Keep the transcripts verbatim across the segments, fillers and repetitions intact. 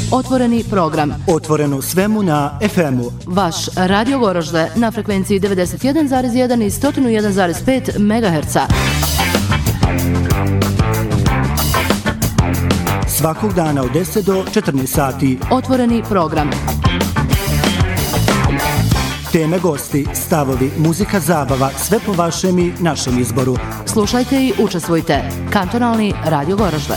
Otvoreni program. Otvoreno svemu na ef emu. Vaš Radio Goražde na frekvenciji devedeset jedan zarez jedan i sto jedan zarez pet megaherca. Svakog dana od deset do četrnaest sati. Otvoreni program. Teme, gosti, stavovi, muzika, zabava, sve po vašem i našem izboru. Slušajte i učestvujte. Kantonalni Radio Goražde.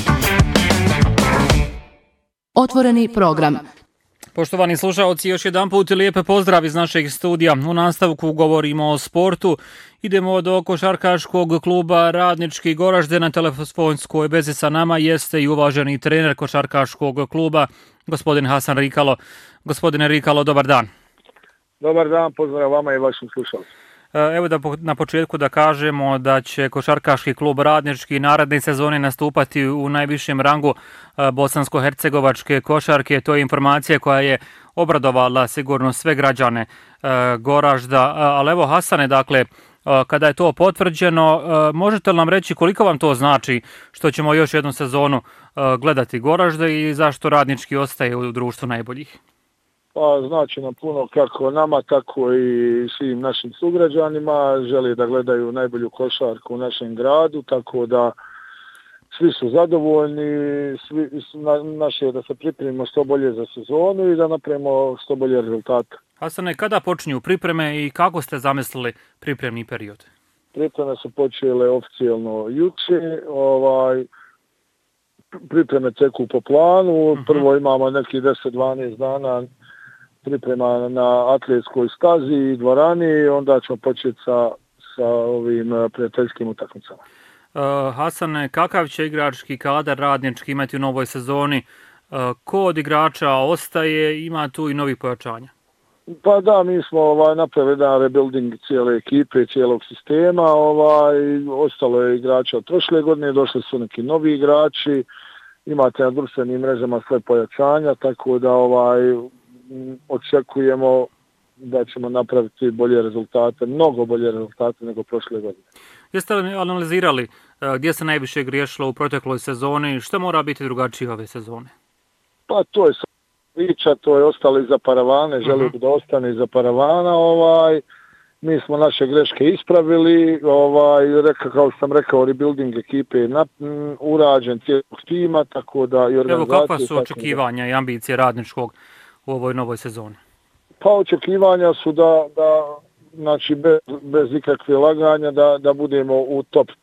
Otvoreni program. Poštovani slušaoci, još jedan put lijepe pozdrav iz našeg studija. U nastavku govorimo o sportu. Idemo do košarkaškog kluba Radnički Goražde. Na telefonskoj vezi sa nama jeste i uvaženi trener košarkaškog kluba, gospodin Hasan Rikalo. Gospodine Rikalo, dobar dan. Dobar dan, pozdrav vama i vašim slušalcima. Evo da na početku da kažemo da će košarkaški klub Radnički naredne sezone nastupati u najvišem rangu bosansko-hercegovačke košarke. To je informacija koja je obradovala sigurno sve građane Goražda. Ali evo Hasane, dakle, kada je to potvrđeno, možete li nam reći koliko vam to znači što ćemo još jednu sezonu gledati Goražde i zašto Radnički ostaje u društvu najboljih? Pa znači nam puno kako nama, tako i svim našim sugrađanima. Žele da gledaju najbolju košarku u našem gradu, tako da svi su zadovoljni, svi, na, naše je da se pripremimo što bolje za sezonu i da napravimo što bolje rezultate. Hasane, kada počinju pripreme i kako ste zamislili pripremni period? Pripreme su počele oficijalno juče, ovaj, pripreme teku po planu, uh-huh. Prvo imamo neki deset do dvanaest dana priprema na atletskoj stazi i dvorani, onda ćemo početi sa, sa ovim prijateljskim utakmicama. Uh, Hasane, kakav će igrački kadar Radnički imati u novoj sezoni? Uh, ko od igrača ostaje, ima tu i novih pojačanja? Pa da, mi smo ovaj, napravili jedan rebuilding cijele ekipe, cijelog sistema. Ovaj, ostalo je igrača od prošle godine, došli su neki novi igrači, imate na društvenim mrežama sve pojačanja, tako da ovaj, očekujemo da ćemo napraviti bolje rezultate, mnogo bolje rezultate nego prošle godine. Jeste li analizirali uh, gdje se najviše griješilo u protekloj sezoni? Što mora biti drugačije ove sezone? Pa to je priča, to je ostalo iza paravane, želio bi da ostane iza paravana. Ovaj, mi smo naše greške ispravili, ovaj, reka, kao sam rekao, rebuilding ekipe je nap, m, urađen cijelog tima, tako da i organizacije... Evo, kakva su očekivanja da... i ambicije Radničkog u ovoj novoj sezoni? Pa očekivanja su da, da znači bez, bez ikakve laganja, da, da budemo u top